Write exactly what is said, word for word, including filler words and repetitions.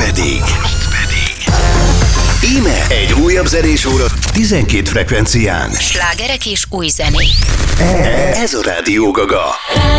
pedig. Íme egy újabb zenés óra tizenkét frekvencián. Slágerek és új zenék. Ez a Rádió Gaga.